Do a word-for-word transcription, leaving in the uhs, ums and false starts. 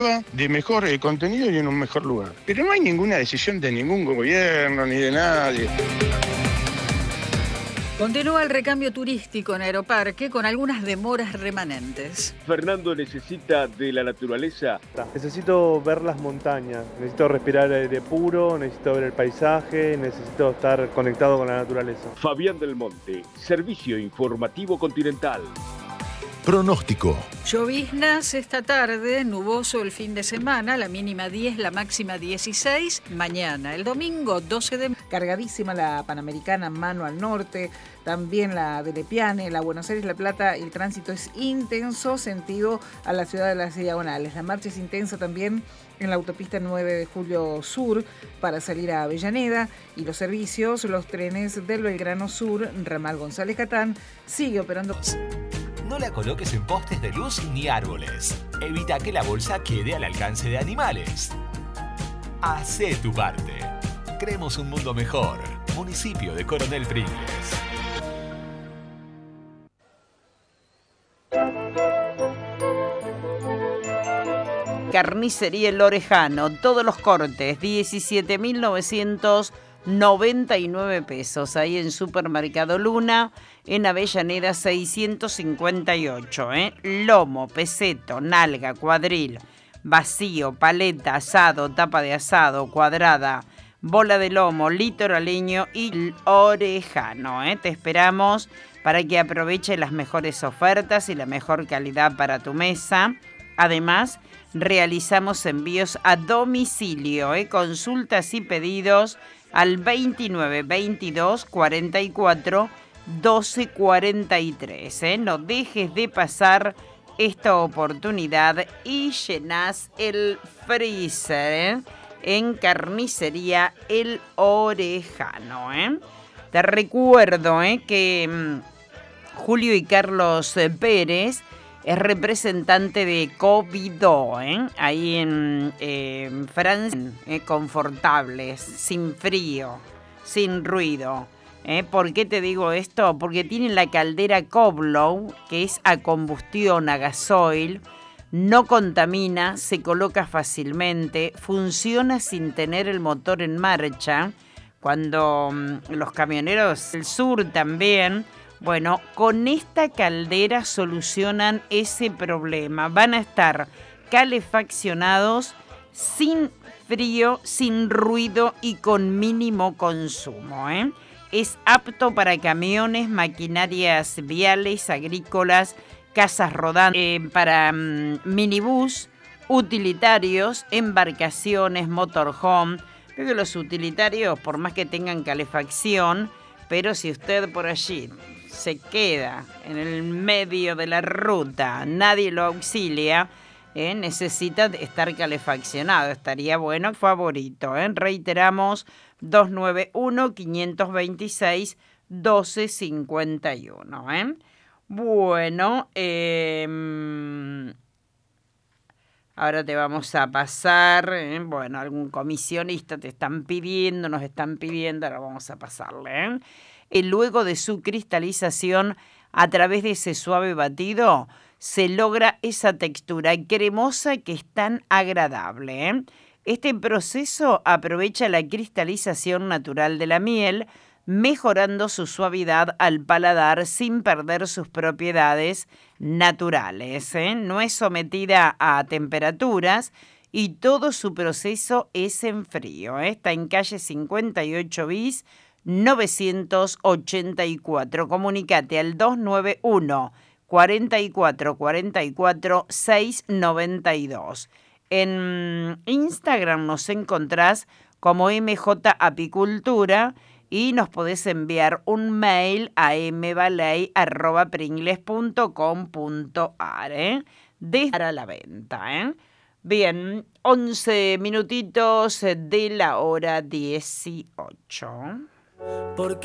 de mejor eh, contenido y en un mejor lugar. Pero no hay ninguna decisión de ningún gobierno ni de nadie. Continúa el recambio turístico en Aeroparque con algunas demoras remanentes. Fernando necesita de la naturaleza. Necesito ver las montañas, necesito respirar aire puro, necesito ver el paisaje, necesito estar conectado con la naturaleza. Fabián del Monte, Servicio Informativo Continental. Pronóstico. Lloviznas esta tarde, nuboso el fin de semana, la mínima diez, la máxima dieciséis. Mañana, el domingo doce de... Cargadísima la Panamericana, mano al norte, también la de Lepiane, la Buenos Aires-La Plata, el tránsito es intenso, sentido a la ciudad de las Diagonales. La marcha es intensa también en la autopista nueve de julio Sur para salir a Avellaneda, y los servicios, los trenes del Belgrano Sur, ramal González Catán, sigue operando. No la coloques en postes de luz ni árboles. Evita que la bolsa quede al alcance de animales. Hacé tu parte. Creemos un mundo mejor. Municipio de Coronel Pringles. Carnicería El Orejano, todos los cortes, diecisiete mil novecientos noventa y nueve pesos. Ahí en Supermercado Luna, en Avellaneda seiscientos cincuenta y ocho. ¿eh? Lomo, peseto, nalga, cuadril, vacío, paleta, asado, tapa de asado, cuadrada, bola de lomo, litoraleño y orejano. ¿eh? Te esperamos para que aproveche las mejores ofertas y la mejor calidad para tu mesa. Además, realizamos envíos a domicilio. ¿eh? Consultas y pedidos al veintinueve veintidós cuarenta y cuatro doce cuarenta y tres. ¿eh? No dejes de pasar esta oportunidad y llenás el freezer ¿eh? en Carnicería El Orejano. ¿eh? Te recuerdo ¿eh? que mmm, Julio y Carlos Pérez es representante de Covidó, ¿eh? ahí en eh, Francia, eh, confortables, sin frío, sin ruido. ¿eh? ¿Por qué te digo esto? Porque tienen la caldera Koblow, que es a combustión, a gasoil, no contamina, se coloca fácilmente, funciona sin tener el motor en marcha. Cuando mmm, los camioneros del sur también... Bueno, con esta caldera solucionan ese problema. Van a estar calefaccionados, sin frío, sin ruido y con mínimo consumo. ¿eh? Es apto para camiones, maquinarias viales, agrícolas, casas rodantes, eh, para um, minibús, utilitarios, embarcaciones, motorhome. Creo que los utilitarios, por más que tengan calefacción, pero si usted por allí se queda en el medio de la ruta, nadie lo auxilia, ¿eh? necesita estar calefaccionado. Estaría bueno, favorito. ¿eh? Reiteramos, dos nueve uno, cinco dos seis, uno dos cinco uno. ¿eh? Bueno, eh, ahora te vamos a pasar, ¿eh? bueno, algún comisionista te están pidiendo, nos están pidiendo, ahora vamos a pasarle, ¿eh? Y luego de su cristalización, a través de ese suave batido, se logra esa textura cremosa que es tan agradable. ¿eh? Este proceso aprovecha la cristalización natural de la miel, mejorando su suavidad al paladar sin perder sus propiedades naturales. ¿eh? No es sometida a temperaturas y todo su proceso es en frío. ¿eh? Está en calle cincuenta y ocho bis, novecientos ochenta y cuatro. Comunicate al dos nueve uno, cuarenta y cuatro cuarenta y cuatro, seiscientos noventa y dos. En Instagram nos encontrás como M J Apicultura y nos podés enviar un mail a mbaley arroba pringles punto com punto ar. ¿eh? De a la venta. ¿eh? Bien, once minutitos de la hora dieciocho. Porque